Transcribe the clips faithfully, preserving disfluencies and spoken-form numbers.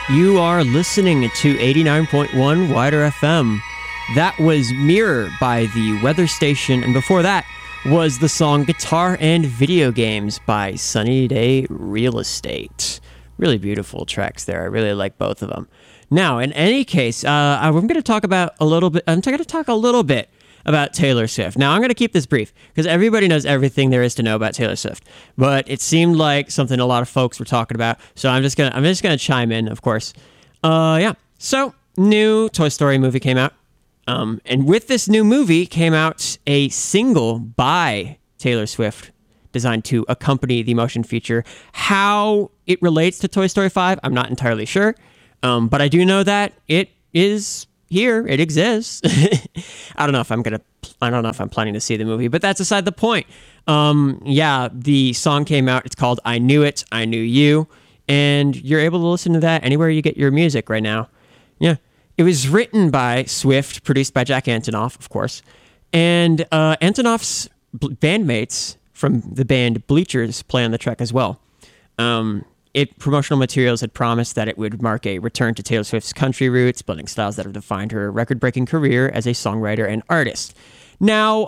You are listening to eighty-nine point one Wider F M. That was Mirror by the Weather Station, and before that was the song Guitar and Video Games by Sunny Day Real Estate. Really beautiful tracks there. I really like both of them. Now, in any case, uh, I'm going to talk about a little bit, I'm going to talk a little bit about Taylor Swift. Now, I'm going to keep this brief because everybody knows everything there is to know about Taylor Swift, but it seemed like something a lot of folks were talking about, so I'm just going to I'm just going to chime in, of course. Uh yeah. So, new Toy Story movie came out. Um and with this new movie came out a single by Taylor Swift designed to accompany the motion feature. How it relates to Toy Story five, I'm not entirely sure. Um but I do know that it is here, it exists. I don't know if I'm gonna, I don't know if I'm planning to see the movie, but that's aside the point. Um, yeah, the song came out. It's called I Knew It, I Knew You, and you're able to listen to that anywhere you get your music right now. Yeah, it was written by Swift, produced by Jack Antonoff, of course, and uh, Antonoff's bandmates from the band Bleachers play on the track as well. Um, It promotional materials had promised that it would mark a return to Taylor Swift's country roots, blending styles that have defined her record-breaking career as a songwriter and artist. Now,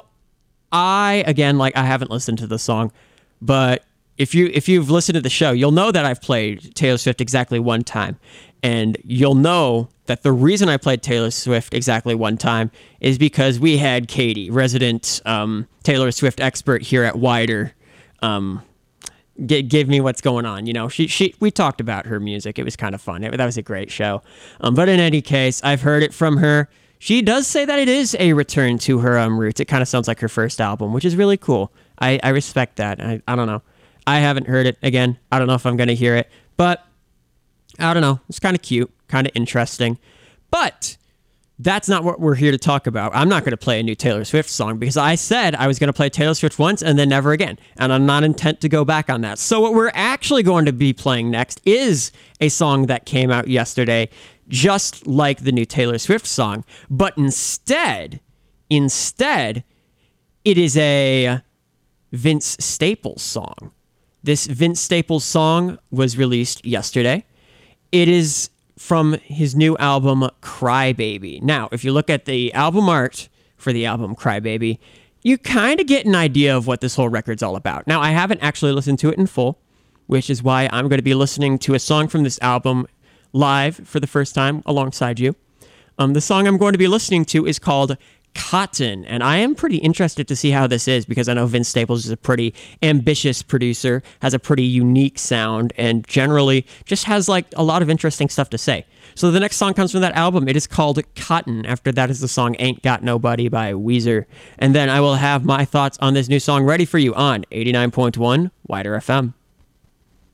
I again, like, I haven't listened to the song, but if you if you've listened to the show, you'll know that I've played Taylor Swift exactly one time, and you'll know that the reason I played Taylor Swift exactly one time is because we had Katie, resident um, Taylor Swift expert here at Wider. Um, G- give me what's going on. You know, she, she, we talked about her music. It was kind of fun. It, that was a great show. Um, but in any case, I've heard it from her. She does say that it is a return to her um, roots. It kind of sounds like her first album, which is really cool. I, I respect that. I, I don't know. I haven't heard it. Again, I don't know if I'm going to hear it, but I don't know. It's kind of cute, kind of interesting. But that's not what we're here to talk about. I'm not going to play a new Taylor Swift song because I said I was going to play Taylor Swift once and then never again. And I'm not intent to go back on that. So what we're actually going to be playing next is a song that came out yesterday, just like the new Taylor Swift song. But instead, instead, it is a Vince Staples song. This Vince Staples song was released yesterday. It is from his new album, Crybaby. Now, if you look at the album art for the album Crybaby, you kind of get an idea of what this whole record's all about. Now, I haven't actually listened to it in full, which is why I'm going to be listening to a song from this album live for the first time alongside you. Um, the song I'm going to be listening to is called Cotton, and I am pretty interested to see how this is because I know Vince Staples is a pretty ambitious producer, has a pretty unique sound, and generally just has like a lot of interesting stuff to say. So the next song comes from that album. It is called Cotton. After that is the song Ain't Got Nobody by Weezer. And then I will have my thoughts on this new song ready for you on eighty-nine point one Wider F M.